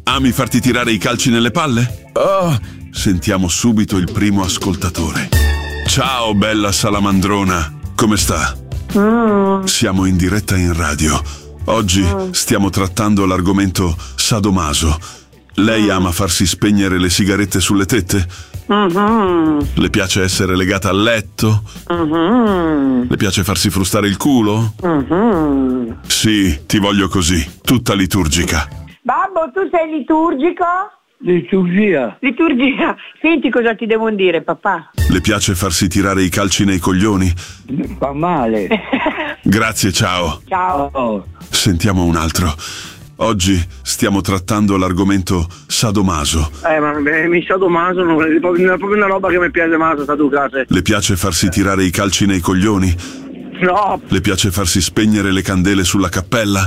Ami farti tirare i calci nelle palle? Oh, Sentiamo subito il primo ascoltatore. Ciao bella salamandrona, come sta? Siamo in diretta in radio. Oggi stiamo trattando l'argomento sadomaso. Lei ama farsi spegnere le sigarette sulle tette? Le piace essere legata al letto? Le piace farsi frustare il culo? Sì, ti voglio così, tutta liturgica. Babbo, tu sei liturgico? liturgia. Liturgia. Senti cosa ti devo dire, papà. Le piace farsi tirare i calci nei coglioni? Fa male. Grazie, ciao. Ciao. Oh. Sentiamo un altro. Oggi stiamo trattando l'argomento sadomaso. Ma mi sadomaso non è proprio una roba che mi piace maso, sta tu classe. Le piace farsi tirare i calci nei coglioni? No, Le piace farsi spegnere le candele sulla cappella?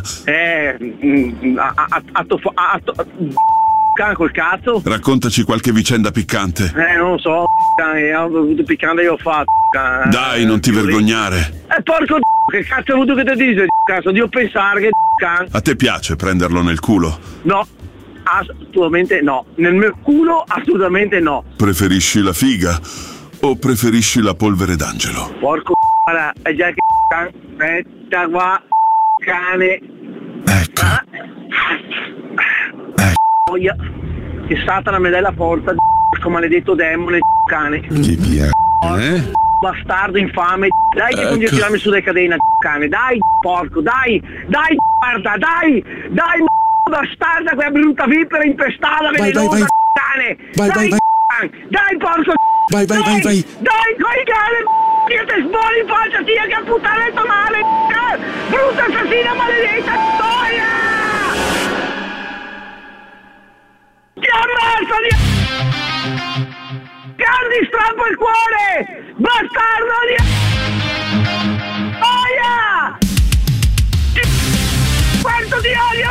col cazzo. Raccontaci qualche vicenda piccante. Non lo so, piccante io ho fatto. Dai, non ti vergognare. Porco che cazzo hai avuto che ti dice, cazzo, Dio pensare che A te piace prenderlo nel culo? no, assolutamente no. Nel mio culo assolutamente no. Preferisci la figa o preferisci la polvere d'angelo? Porco è già che aspetta qua, cane. Ecco. Boia. Che Satana mi dai la forza, maledetto demone, cane. Ti piace? Bastardo infame, dai che continui a tirarmi su le catene, cane, dai porco, dai, guarda, dai, bastarda, quella brutta vipera impestata, venenuta, cane, dai, porco, Vai. dai, coi cane, che te sboli in faccia, sia che puttanetto male, brutta assassina maledetta, boia! Ti ammazzo, Cardi, strappo il cuore! Bastardo di... Boia! Quanto ti odio,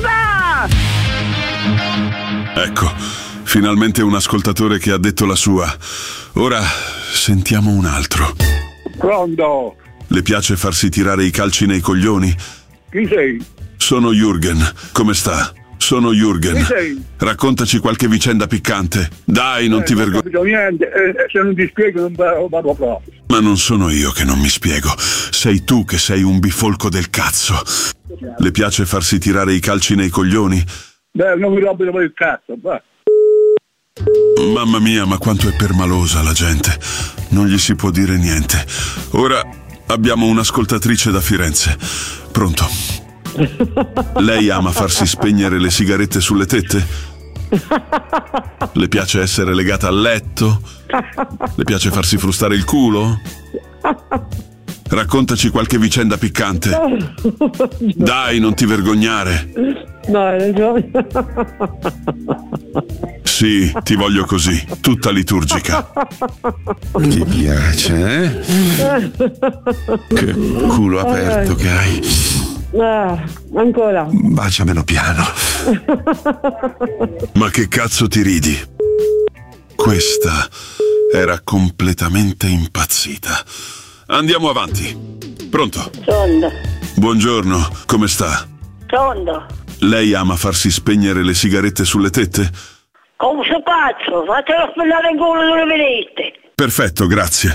merda! Ecco, finalmente un ascoltatore che ha detto la sua. Ora sentiamo un altro. Pronto? Le piace farsi tirare i calci nei coglioni? Chi sei? Sono Jürgen, come sta? Sono Jürgen. Chi sei? Raccontaci qualche vicenda piccante. Dai, non ti Non ho vergogni. capito niente, se non ti spiego non vado proprio. Ma non sono io che non mi spiego. Sei tu che sei un bifolco del cazzo. Le piace farsi tirare i calci nei coglioni? Beh, non mi rompo il cazzo, va. Mamma mia, ma quanto è permalosa la gente. Non gli si può dire niente. Ora abbiamo un'ascoltatrice da Firenze. Pronto? Lei ama farsi spegnere le sigarette sulle tette? Le piace essere legata al letto? Le piace farsi frustare il culo? Raccontaci qualche vicenda piccante. Dai, non ti vergognare. No, hai ragione. Sì, ti voglio così, tutta liturgica. Ti piace, Che culo aperto che hai. Ancora. Baciamelo piano. Ma che cazzo ti ridi? Questa era completamente impazzita. Andiamo avanti. Pronto? Pronto, Buongiorno, come sta? pronto. Lei ama farsi spegnere le sigarette sulle tette? Come sto cazzo? Fatelo spellare in culo dove vedete. Perfetto, grazie.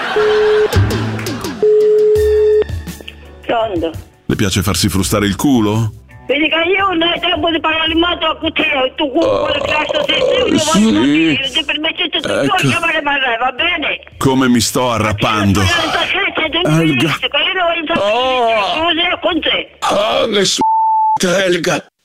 Pronto. Le piace farsi frustare il culo? Vedi che io non ho tempo di parlare in moto a cucina e tu quello cazzo sei tu, io voglio dire, ti permettete tu a chiamare parlare, va bene? Come mi sto arrapando. Io non voglio sapere con te. Nessuno, Helga.